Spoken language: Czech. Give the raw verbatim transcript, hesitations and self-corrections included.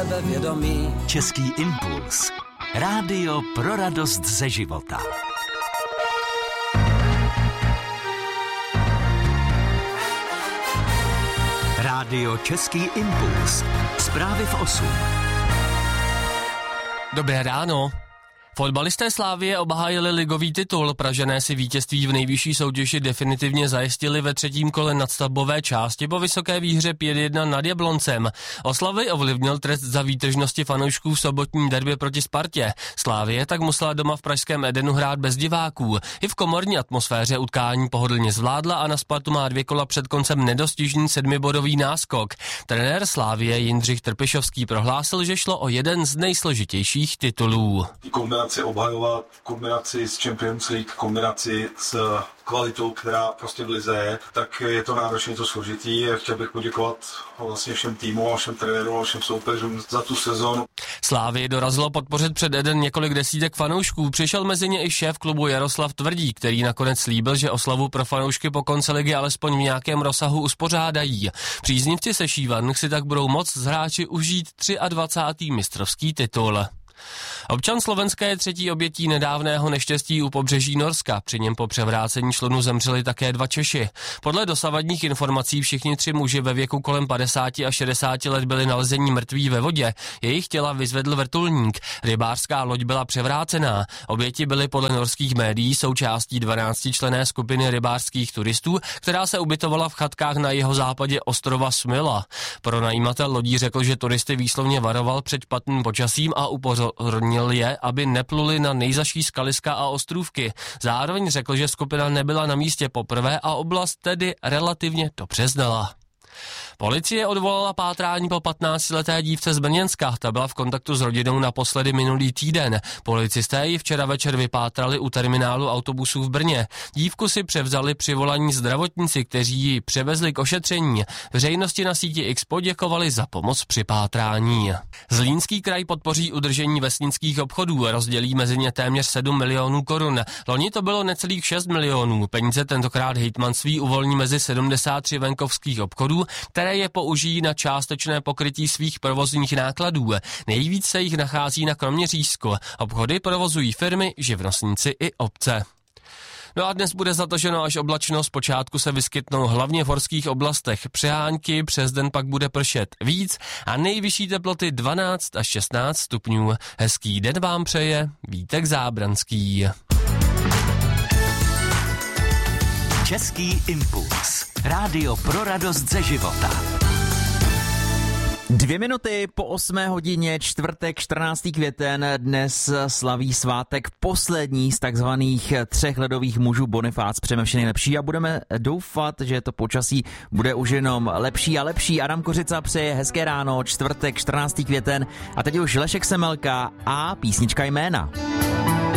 sebevědomí. Český impuls. Rádio pro radost ze života. Rádio Český impuls. Zprávy v osm. Dobré ráno. Fotbalisté Slavie obhájili ligový titul, Pražané si vítězství v nejvyšší soutěži definitivně zajistili ve třetím kole nadstavbové části po vysoké výhře pět jedna nad Jabloncem. Oslavy ovlivnil trest za výtržnosti fanoušků v sobotním derby proti Spartě. Slavie tak musela doma v pražském Edenu hrát bez diváků. I v komorní atmosféře utkání pohodlně zvládla a na Spartu má dvě kola před koncem nedostižný sedmibodový náskok. Trenér Slavie Jindřich Trpišovský prohlásil, že šlo o jeden z nejsložitějších titulů. Kombinaci obhajovat, kombinaci s Champions League, kombinaci s kvalitou, která prostě v lize je, tak je to náročně, to složitý. Chtěl bych poděkovat vlastně všem týmům, všem trenérům, všem soupeřům za tu sezonu. Slávii dorazilo podpořit před Eden několik desítek fanoušků. Přišel mezi ně i šéf klubu Jaroslav Tvrdík, který nakonec slíbil, že oslavu pro fanoušky po konci ligy alespoň v nějakém rozsahu uspořádají. Příznivci sešívaných si tak budou moct z hráči užít dvacátý třetí mistrovský titul. Občan Slovenska je třetí obětí nedávného neštěstí u pobřeží Norska. Při něm po převrácení člunu zemřeli také dva Češi. Podle dosavadních informací všichni tři muži ve věku kolem padesáti a šedesáti let byli nalezení mrtví ve vodě. Jejich těla vyzvedl vrtulník. Rybářská loď byla převrácená. Oběti byly podle norských médií součástí dvanáctičlenné skupiny rybářských turistů, která se ubytovala v chatkách na jihozápadě ostrova Smila. Pronajímatel lodí řekl, že turisty výslovně varoval před špatným počasím a upozornil je, aby nepluli na nejzaší skaliska a ostrůvky. Zároveň řekl, že skupina nebyla na místě poprvé a oblast tedy relativně dobře znala. Policie odvolala pátrání po patnáctileté dívce z Brněnska. Ta byla v kontaktu s rodinou naposledy minulý týden. Policisté ji včera večer vypátrali u terminálu autobusů v Brně. Dívku si převzali při volání zdravotníci, kteří ji převezli k ošetření. Veřejnosti na síti X poděkovali za pomoc při pátrání. Zlínský kraj podpoří udržení vesnických obchodů, rozdělí mezi ně téměř sedm milionů korun. Loni to bylo necelých šest milionů. Peníze tentokrát hejtmanství uvolní mezi sedmdesát tři venkovských obchodů, které je použijí na částečné pokrytí svých provozních nákladů. Nejvíc se jich nachází na Kroměřížsku. Obchody provozují firmy, živnostníci i obce. No a dnes bude zataženo až oblačno, zpočátku se vyskytnou hlavně v horských oblastech přehánky, přes den pak bude pršet víc a nejvyšší teploty dvanáct až šestnáct stupňů. Hezký den vám přeje Vítek Zábranský. Český impuls. Rádio pro radost ze života. Dvě minuty po osmé hodině, čtvrtek, čtrnáctý květen, dnes slaví svátek poslední z takzvaných třech ledových mužů. Bonifác přejeme vše nejlepší a budeme doufat, že to počasí bude už jenom lepší a lepší. Adam Kořica přeje hezké ráno, čtvrtek, čtrnáctý květen a teď už Lešek Semelka a písnička Jména.